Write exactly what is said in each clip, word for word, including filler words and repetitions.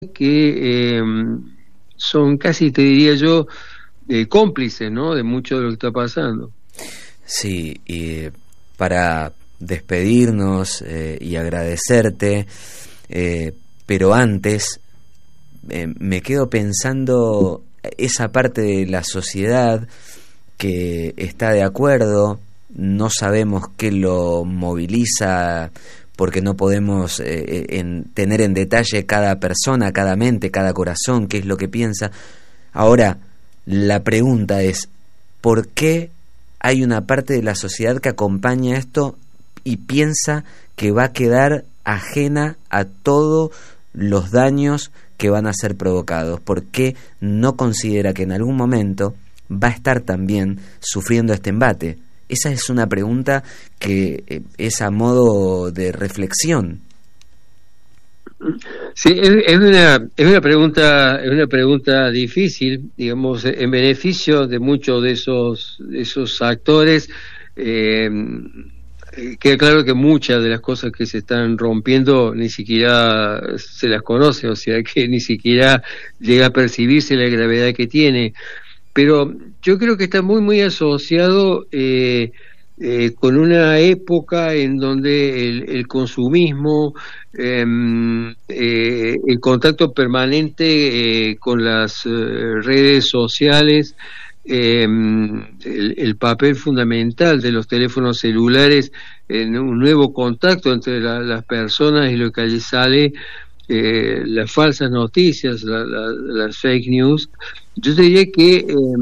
que eh, son casi, te diría yo, eh, cómplices, ¿no?, de mucho de lo que está pasando. Sí, y para despedirnos eh, y agradecerte, eh, pero antes eh, me quedo pensando esa parte de la sociedad que está de acuerdo, no sabemos qué lo moviliza, porque no podemos eh, en, tener en detalle cada persona, cada mente, cada corazón, qué es lo que piensa. Ahora, la pregunta es, ¿por qué hay una parte de la sociedad que acompaña esto y piensa que va a quedar ajena a todos los daños que van a ser provocados? ¿Por qué no considera que en algún momento va a estar también sufriendo este embate? Esa es una pregunta que eh, es a modo de reflexión. Sí, es, es una es una pregunta es una pregunta difícil, digamos, en beneficio de muchos de esos de esos actores. Eh, queda claro que muchas de las cosas que se están rompiendo ni siquiera se las conoce, o sea que ni siquiera llega a percibirse la gravedad que tiene. Pero yo creo que está muy muy asociado eh, eh, con una época en donde el, el consumismo, eh, eh, el contacto permanente eh, con las eh, redes sociales, eh, el, el papel fundamental de los teléfonos celulares en un nuevo contacto entre la, las personas y lo que allí sale, eh, las falsas noticias, la, la, las fake news. Yo diría que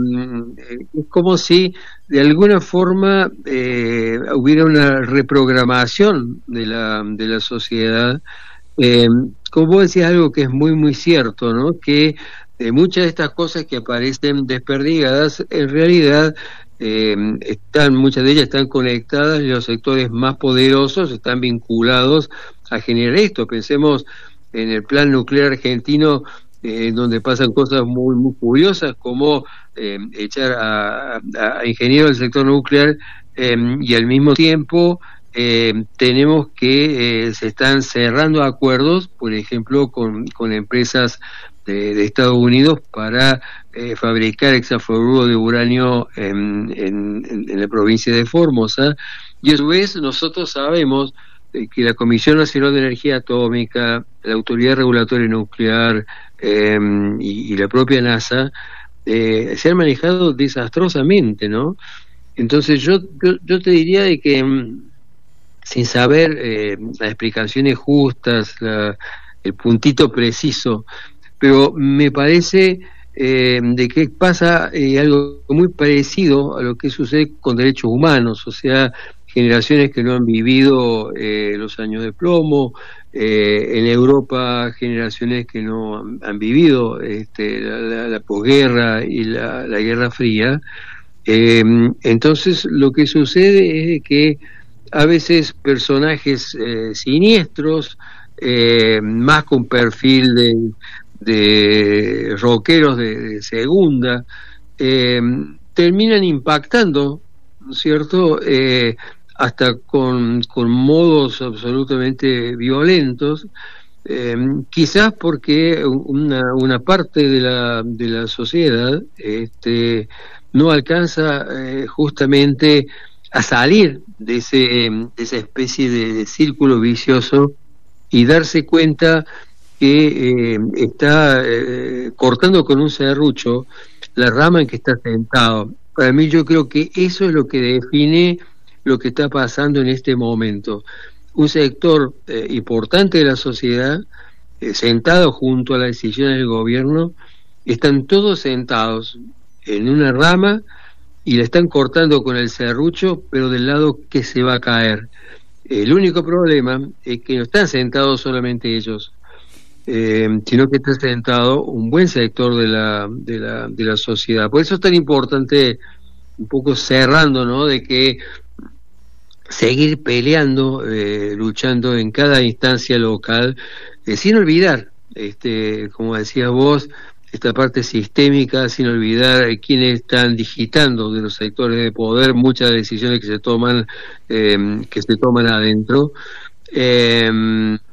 eh, es como si de alguna forma eh, hubiera una reprogramación de la, de la sociedad. Eh, como vos decías, algo que es muy muy cierto, ¿no?, que eh, muchas de estas cosas que aparecen desperdigadas en realidad eh, están, muchas de ellas están conectadas y los sectores más poderosos están vinculados a generar esto. Pensemos en el plan nuclear argentino, eh, donde pasan cosas muy muy curiosas, como eh, echar a, a, a ingenieros del sector nuclear eh, y al mismo tiempo eh, tenemos que eh, se están cerrando acuerdos, por ejemplo, con, con empresas de, de Estados Unidos para eh, fabricar hexafluoruro de uranio en, en, en la provincia de Formosa, y a su vez nosotros sabemos que la Comisión Nacional de Energía Atómica, la Autoridad Regulatoria Nuclear eh, y, y la propia NASA eh, se han manejado desastrosamente, ¿no? Entonces yo yo, yo te diría de que mm, sin saber eh, las explicaciones justas, la, el puntito preciso, pero me parece eh, de que pasa eh, algo muy parecido a lo que sucede con derechos humanos, o sea, generaciones que no han vivido eh, los años de plomo, eh, en Europa generaciones que no han, han vivido este, la, la, la posguerra y la, la Guerra Fría. Eh, entonces lo que sucede es que a veces personajes eh, siniestros, eh, más con perfil de, de rockeros de, de segunda, eh, terminan impactando, ¿no es cierto?, eh, hasta con, con modos absolutamente violentos, eh, quizás porque una, una parte de la, de la sociedad este, no alcanza eh, justamente a salir de, ese, de esa especie de, de círculo vicioso y darse cuenta que eh, está eh, cortando con un serrucho la rama en que está sentado. Para mí, yo creo que eso es lo que define lo que está pasando en este momento. Un sector eh, importante de la sociedad, eh, sentado junto a las decisiones del gobierno, están todos sentados en una rama y la están cortando con el serrucho, pero del lado que se va a caer. El único problema es que no están sentados solamente ellos, eh, sino que está sentado un buen sector de la, de la, de la sociedad. Por eso es tan importante, un poco cerrando, ¿no?, de que seguir peleando, eh, luchando en cada instancia local, eh, sin olvidar, este, como decías vos, esta parte sistémica, sin olvidar eh, quiénes están digitando de los sectores de poder muchas decisiones que se toman, eh, que se toman adentro. Eh,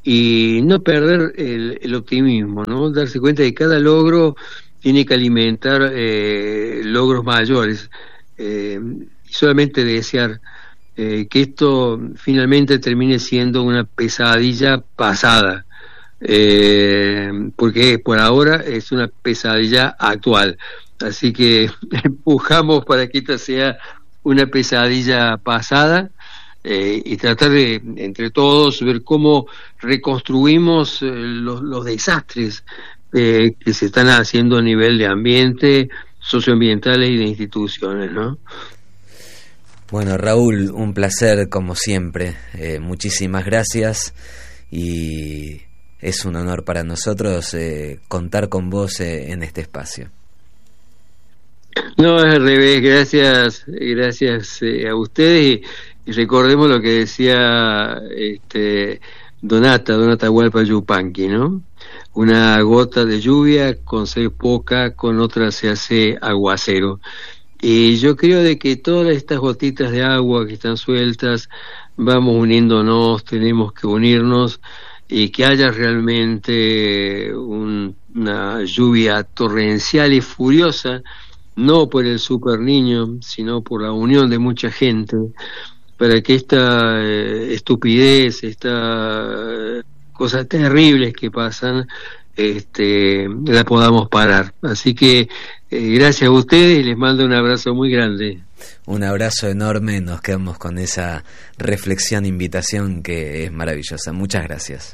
y no perder el, el optimismo, ¿no? Darse cuenta de que cada logro tiene que alimentar eh, logros mayores, eh, y solamente desear eh, que esto finalmente termine siendo una pesadilla pasada, eh, porque por ahora es una pesadilla actual, así que empujamos para que esta sea una pesadilla pasada, eh, y tratar de, entre todos, ver cómo reconstruimos eh, los, los desastres eh, que se están haciendo a nivel de ambiente, socioambientales y de instituciones, ¿no? Bueno, Raúl, un placer como siempre, eh, muchísimas gracias, y es un honor para nosotros eh, contar con vos eh, en este espacio. No, es al revés, gracias, gracias eh, a ustedes, y, y recordemos lo que decía este Donata, Donata Hualpa Yupanqui, ¿no? Una gota de lluvia, con ser poca, con otra se hace aguacero. Y yo creo de que todas estas gotitas de agua que están sueltas, vamos uniéndonos, tenemos que unirnos, y que haya realmente un, una lluvia torrencial y furiosa, no por el super niño, sino por la unión de mucha gente, para que esta eh, estupidez, estas cosas terribles que pasan, este, la podamos parar. Así que eh, gracias a ustedes, y les mando un abrazo muy grande. Un abrazo enorme, nos quedamos con esa reflexión, invitación que es maravillosa. Muchas gracias.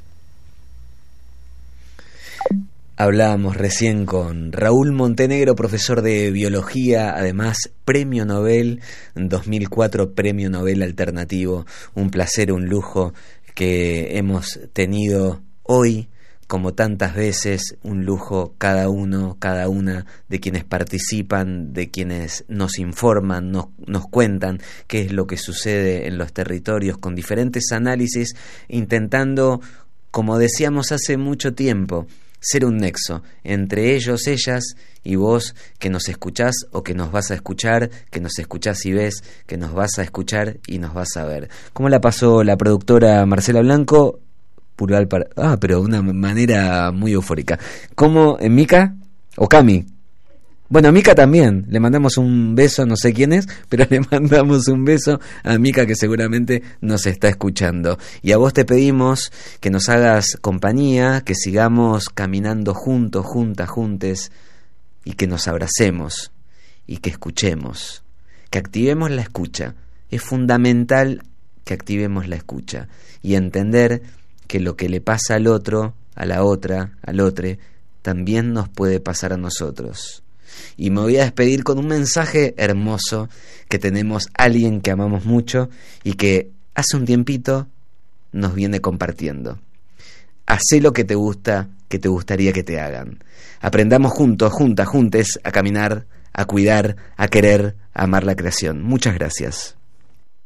Hablábamos recién con Raúl Montenegro, profesor de biología, además premio Nobel dos mil cuatro, premio Nobel alternativo. Un placer, un lujo que hemos tenido hoy, como tantas veces, un lujo cada uno, cada una de quienes participan, de quienes nos informan, nos, nos cuentan qué es lo que sucede en los territorios, con diferentes análisis, intentando, como decíamos hace mucho tiempo, ser un nexo entre ellos, ellas y vos, que nos escuchás o que nos vas a escuchar, que nos escuchás y ves, que nos vas a escuchar y nos vas a ver. ¿Cómo la pasó la productora Marcela Blanco? Plural para... Ah, pero de una manera muy eufórica. ¿Cómo, en Mica? ¿O Cami? Bueno, a Mica también. Le mandamos un beso, no sé quién es, pero le mandamos un beso a Mica, que seguramente nos está escuchando. Y a vos te pedimos que nos hagas compañía, que sigamos caminando juntos, juntas, juntes, y que nos abracemos, y que escuchemos, que activemos la escucha. Es fundamental que activemos la escucha y entender que lo que le pasa al otro, a la otra, al otro, también nos puede pasar a nosotros. Y me voy a despedir con un mensaje hermoso que tenemos a alguien que amamos mucho y que hace un tiempito nos viene compartiendo. Hacé lo que te gusta, que te gustaría que te hagan. Aprendamos juntos, juntas, juntes, a caminar, a cuidar, a querer, a amar la creación. Muchas gracias.